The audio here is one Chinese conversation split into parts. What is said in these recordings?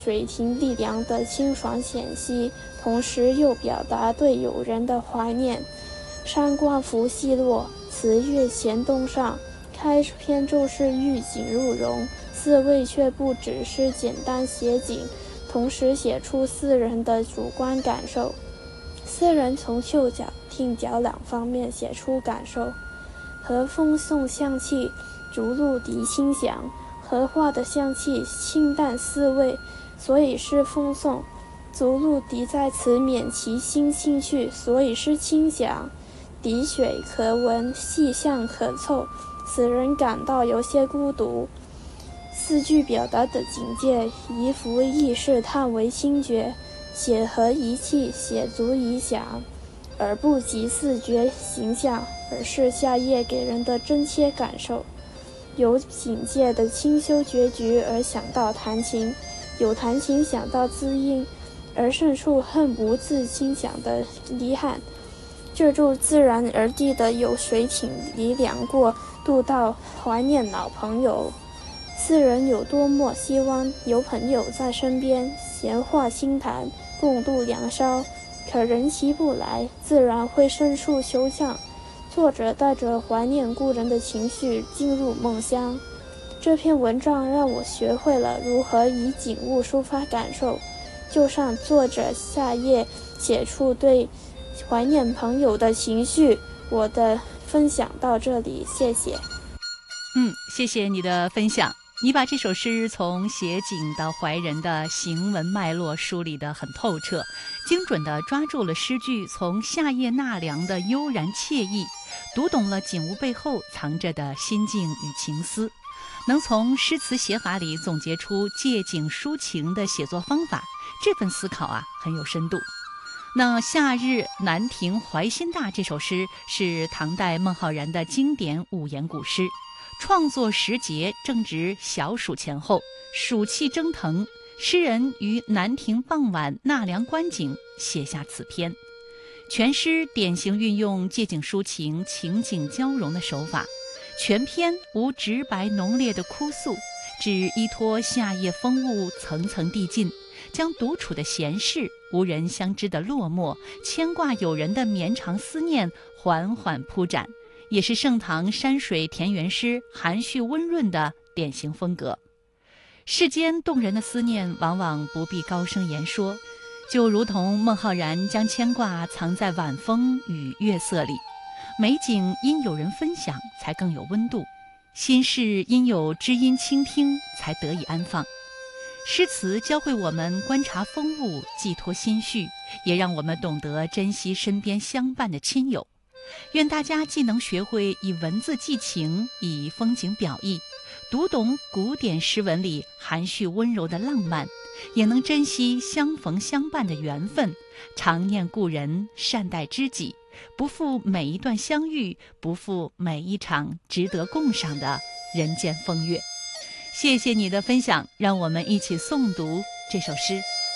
水亭丽凉的清爽险兮，同时又表达对友人的怀念。山光拂夕落，词月闲东上。开篇就是寓景入容，四位却不只是简单写景，同时写出四人的主观感受。四人从嗅角、听角两方面写出感受。和风送香气，竹露笛清响。荷花的香气清淡四味，所以是风送。竹露笛在此免其心清去，所以是清响。笛水可闻，细巷可凑，使人感到有些孤独。四句表达的境界，宜服意事叹为清绝，写和一气，写足一想，而不及四绝形象，而是夏夜给人的真切感受。有警戒的清修绝局而想到弹琴，有弹琴想到知音，而胜处恨不自轻想的离汉。这就自然而地的有水挺离凉过渡到怀念老朋友。四人有多么希望有朋友在身边，闲话轻谈，共度良宵，可人其不来，自然会深处休想。作者带着怀念故人的情绪进入梦乡。这篇文章让我学会了如何以景物抒发感受，就像作者夏夜写出对怀念朋友的情绪。我的分享到这里，谢谢。 谢谢你的分享。你把这首诗从写景到怀人的行文脉络梳理得很透彻，精准地抓住了诗句从夏夜纳凉的悠然惬意，读懂了景物背后藏着的心境与情思，能从诗词写法里总结出借景抒情的写作方法，这份思考很有深度。那夏日南亭怀心大这首诗是唐代孟浩然的经典五言古诗，创作时节正值小暑前后，暑气蒸腾，诗人于南亭傍晚纳凉观景，写下此篇。全诗典型运用借景抒情、情景交融的手法，全篇无直白浓烈的哭诉，只依托夏夜风物层层递进，将独处的闲适、无人相知的落寞、牵挂友人的绵长思念缓缓铺展，也是盛唐山水田园诗含蓄温润的典型风格。世间动人的思念往往不必高声言说，就如同孟浩然将牵挂藏在晚风与月色里，美景因有人分享才更有温度，心事因有知音倾听才得以安放。诗词教会我们观察风物，寄托心绪，也让我们懂得珍惜身边相伴的亲友。愿大家既能学会以文字寄情，以风景表意，读懂古典诗文里含蓄温柔的浪漫，也能珍惜相逢相伴的缘分，常念故人，善待知己，不负每一段相遇，不负每一场值得共赏的人间风月。谢谢你的分享，让我们一起诵读这首诗。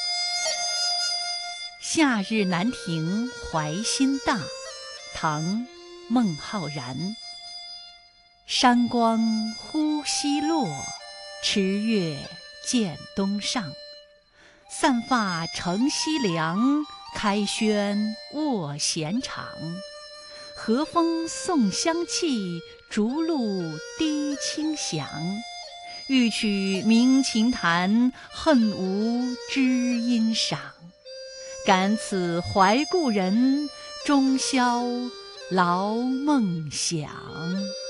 夏日南亭怀心大，唐·孟浩然。山光忽西落，池月渐东上。散发乘夕凉，开轩卧闲场。和风送香气，竹露滴清响。欲取鸣琴弹，恨无知音赏。感此怀故人，终宵劳梦想。